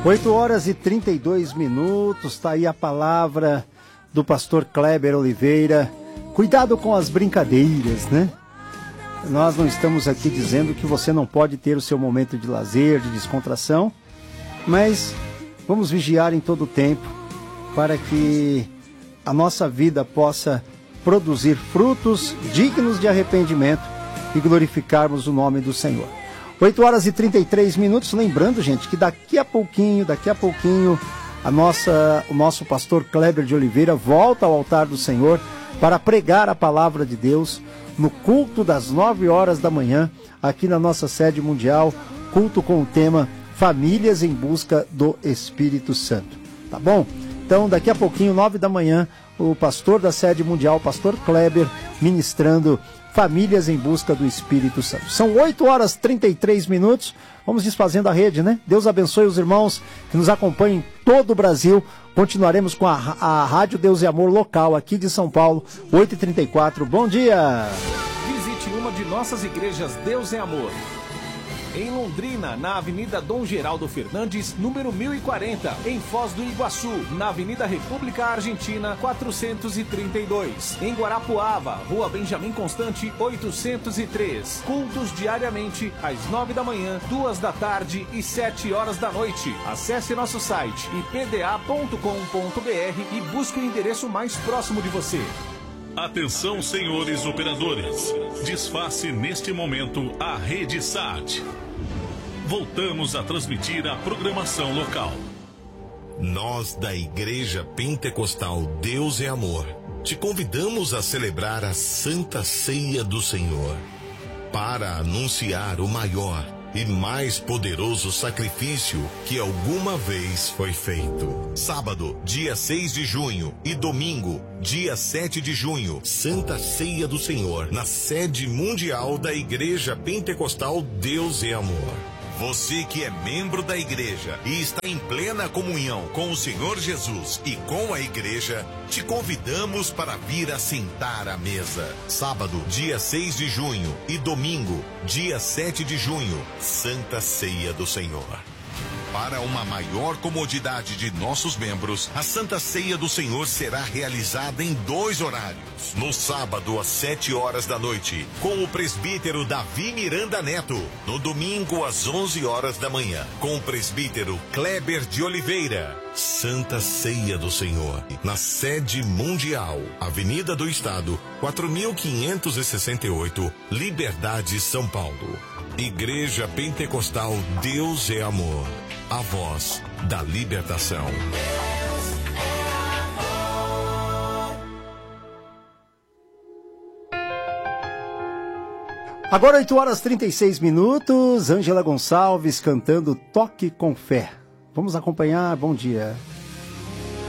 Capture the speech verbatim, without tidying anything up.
oito horas e trinta e dois minutos, está aí a palavra do pastor Kleber Oliveira. Cuidado com as brincadeiras, né? Nós não estamos aqui dizendo que você não pode ter o seu momento de lazer, de descontração, mas vamos vigiar em todo o tempo para que a nossa vida possa produzir frutos dignos de arrependimento e glorificarmos o nome do Senhor. oito horas e trinta e três minutos, lembrando, gente, que daqui a pouquinho, daqui a pouquinho, a nossa, o nosso pastor Kleber de Oliveira volta ao altar do Senhor para pregar a palavra de Deus no culto das nove horas da manhã, aqui na nossa sede mundial, culto com o tema Famílias em Busca do Espírito Santo. Tá bom? Então, daqui a pouquinho, nove da manhã, o pastor da sede mundial, pastor Kleber, ministrando Famílias em Busca do Espírito Santo. São oito horas e trinta e três minutos. Vamos desfazendo a rede, né? Deus abençoe os irmãos que nos acompanham em todo o Brasil. Continuaremos com a, a Rádio Deus e Amor local aqui de São Paulo, oito e trinta e quatro. Bom dia! Visite uma de nossas igrejas Deus e Amor. Em Londrina, na Avenida Dom Geraldo Fernandes, número mil e quarenta. Em Foz do Iguaçu, na Avenida República Argentina, quatrocentos e trinta e dois. Em Guarapuava, Rua Benjamin Constante, oitocentos e três. Cultos diariamente, às nove da manhã, duas da tarde e sete horas da noite. Acesse nosso site i p d a ponto com ponto b r e busque o endereço mais próximo de você. Atenção, senhores operadores. Desface neste momento a Rede Sat. Voltamos a transmitir a programação local. Nós da Igreja Pentecostal Deus é Amor te convidamos a celebrar a Santa Ceia do Senhor para anunciar o maior e mais poderoso sacrifício que alguma vez foi feito. Sábado, dia seis de junho e domingo, dia sete de junho, Santa Ceia do Senhor, na sede mundial da Igreja Pentecostal Deus é Amor. Você que é membro da igreja e está em plena comunhão com o Senhor Jesus e com a igreja, te convidamos para vir assentar à mesa. Sábado, dia seis de junho e domingo, dia sete de junho, Santa Ceia do Senhor. Para uma maior comodidade de nossos membros, a Santa Ceia do Senhor será realizada em dois horários. No sábado, às sete horas da noite, com o presbítero Davi Miranda Neto. No domingo, às onze horas da manhã, com o presbítero Kleber de Oliveira. Santa Ceia do Senhor, na sede mundial, Avenida do Estado, quatro mil quinhentos e sessenta e oito, Liberdade, São Paulo. Igreja Pentecostal Deus é Amor, a voz da libertação. Agora oito horas e trinta e seis minutos, Ângela Gonçalves cantando Toque com Fé. Vamos acompanhar, bom dia.